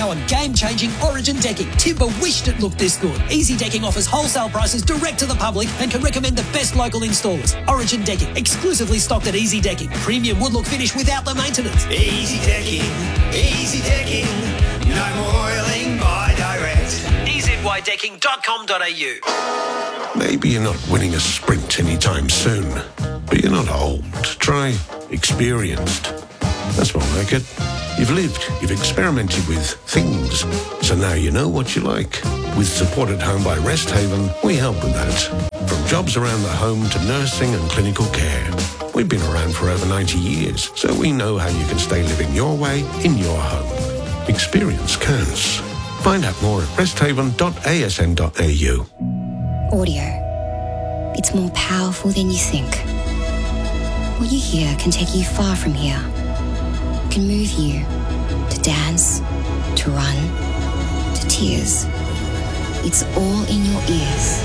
now on game-changing Origin decking. Timber wished it looked this good. Easy Decking offers wholesale prices direct to the public and can recommend the best local installers. Origin Decking, exclusively stocked at Easy Decking. Premium wood look finish without the maintenance. Easy Decking, Easy Decking. No more oiling, buy direct. EZYDecking.com.au. Maybe you're not winning a sprint anytime soon, but you're not old. Try experienced. That's more like it. You've lived, you've experimented with things, so now you know what you like. With support at home by Rest Haven, we help with that. From jobs around the home to nursing and clinical care. We've been around for over 90 years, so we know how you can stay living your way in your home. Experience counts. Find out more at resthaven.asn.au. Audio. It's more powerful than you think. What you hear can take you far from here. It can move you to dance, to run, to tears. It's all in your ears.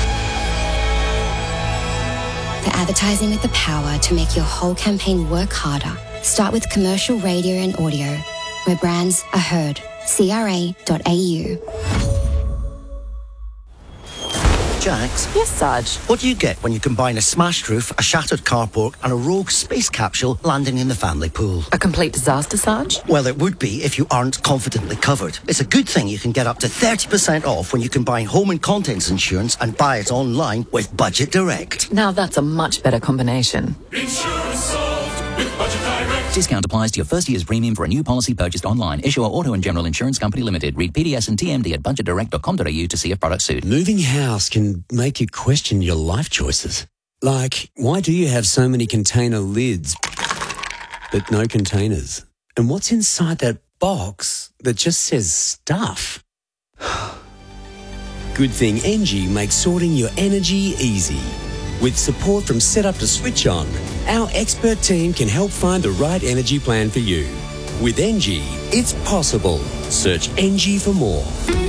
For advertising with the power to make your whole campaign work harder, start with commercial radio and audio, where brands are heard. CRA.au. Jax? Yes, Sarge? What do you get when you combine a smashed roof, a shattered carport and a rogue space capsule landing in the family pool? A complete disaster, Sarge? Well, it would be if you aren't confidently covered. It's a good thing you can get up to 30% off when you combine home and contents insurance and buy it online with Budget Direct. Now that's a much better combination. Insurance solved with Budget Direct. Discount applies to your first year's premium for a new policy purchased online. Issuer Auto and General Insurance Company Limited. Read PDS and TMD at budgetdirect.com.au to see if product suit. Moving house can make you question your life choices. Like, why do you have so many container lids but no containers? And what's inside that box that just says stuff? Good thing Engie makes sorting your energy easy. With support from Set Up to Switch On, our expert team can help find the right energy plan for you. With Engie, it's possible. Search Engie for more.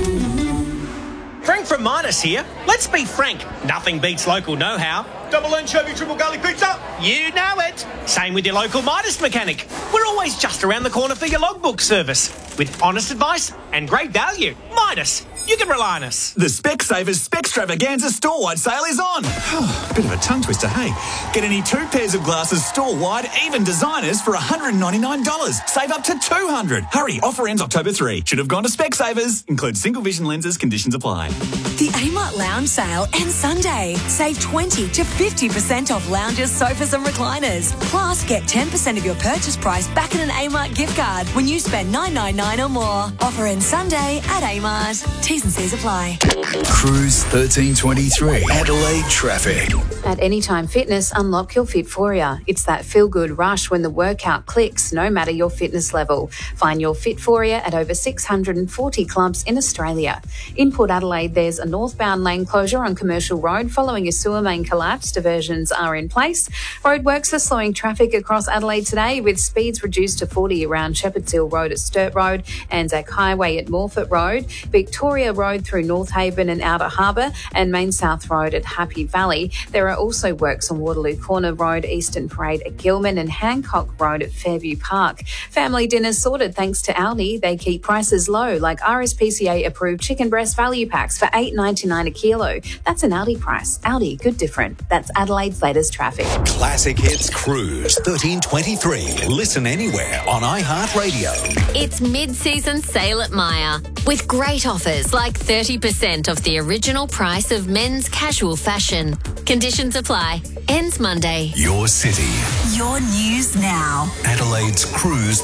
Frank from Midas here. Let's be frank, nothing beats local know-how. Double anchovy, triple garlic pizza. You know it. Same with your local Midas mechanic. We're always just around the corner for your logbook service. With honest advice and great value. Midas, you can rely on us. The Specsavers Spextravaganza store-wide sale is on. Bit of a tongue twister, hey? Get any 2 pairs of glasses store-wide, even designers, for $199. Save up to $200. Hurry, offer ends October 3. Should have gone to Specsavers. Includes single vision lenses, conditions apply. The Amart Lounge sale ends Sunday. Save 20 to 50% off lounges, sofas and recliners. Plus, get 10% of your purchase price back in an Amart gift card when you spend $9.99 or more. Offer ends Sunday at Amart. T's and C's apply. Cruise 1323. Adelaide traffic. At Anytime Fitness, unlock your Fitforia. It's that feel-good rush when the workout clicks, no matter your fitness level. Find your Fitforia at over 640 clubs in Australia. In Port Adelaide, there's a northbound lane closure on Commercial Road following a sewer main collapse. Diversions are in place. Roadworks are slowing traffic across Adelaide today, with speeds reduced to 40 around Shepherds Hill Road at Sturt Road, Anzac Highway at Morphett Road, Victoria Road through North Haven and Outer Harbour, and Main South Road at Happy Valley. There are also works on Waterloo Corner Road, Eastern Parade at Gilman, and Hancock Road at Fairview Park. Family dinners sorted thanks to Aldi. They keep prices low, like RSPCA approved chicken breast value packs for $8.99 a kilo. That's an Aldi price. Aldi, good different. That's Adelaide's latest traffic. Classic Hits Cruise 1323. Listen anywhere on iHeartRadio. It's mid-season sale at Myer with great offers like 30% off the original price of men's casual fashion. Conditions apply. Ends Monday. Your city. Your news now. Adelaide's Cruise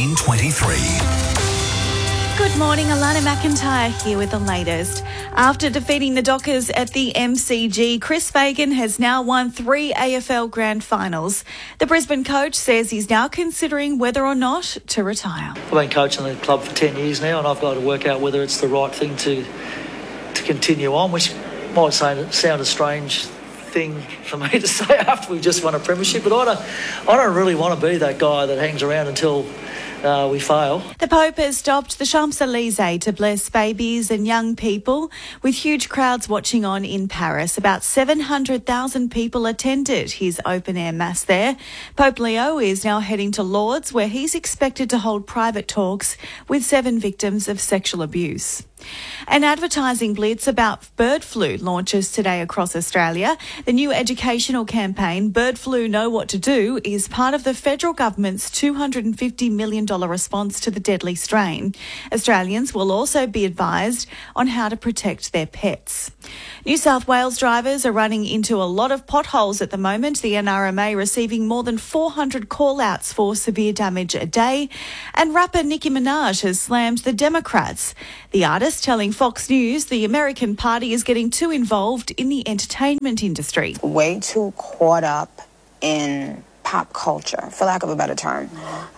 1323. Good morning, Alana McIntyre here with the latest. After defeating the Dockers at the MCG, Chris Fagan has now won 3 AFL Grand Finals. The Brisbane coach says he's now considering whether or not to retire. I've been coaching the club for 10 years now, and I've got to work out whether it's the right thing to continue on, which might sound a strange thing for me to say after we've just won a premiership, but I don't really want to be that guy that hangs around until we fail. The Pope has stopped the Champs-Elysees to bless babies and young people, with huge crowds watching on in Paris. About 700,000 people attended his open-air mass there. Pope Leo is now heading to Lourdes, where he's expected to hold private talks with 7 victims of sexual abuse. An advertising blitz about bird flu launches today across Australia. The new educational campaign, Bird Flu Know What to Do, is part of the federal government's $250 million response to the deadly strain. Australians will also be advised on how to protect their pets. New South Wales drivers are running into a lot of potholes at the moment, the NRMA receiving more than 400 call-outs for severe damage a day. And rapper Nicki Minaj has slammed the Democrats. The artist telling Fox News the American Party is getting too involved in the entertainment industry. Way too caught up in pop culture, for lack of a better term.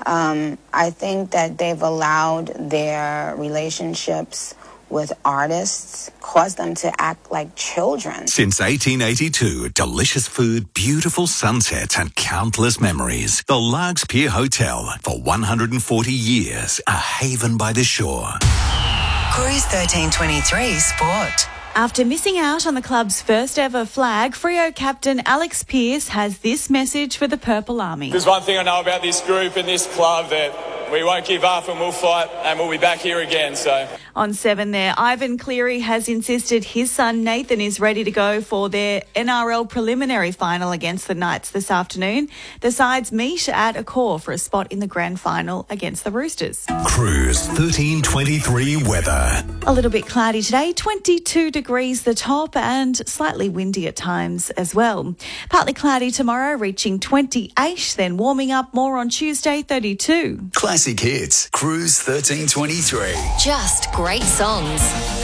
I think that they've allowed their relationships with artists cause them to act like children. Since 1882, delicious food, beautiful sunsets, and countless memories. The Largs Pier Hotel, for 140 years, a haven by the shore. Cruise 1323 Sport. After missing out on the club's first ever flag, Freo captain Alex Pearce has this message for the Purple Army. There's one thing I know about this group and this club, that we won't give up and we'll fight and we'll be back here again. So on 7 there, Ivan Cleary has insisted his son Nathan is ready to go for their NRL preliminary final against the Knights this afternoon. The sides meet at Accor for a spot in the grand final against the Roosters. Cruise 1323 weather. A little bit cloudy today, 22 degrees the top, and slightly windy at times as well. Partly cloudy tomorrow, reaching 28, then warming up more on Tuesday, 32. Classic hits. Cruise 1323. Just great songs.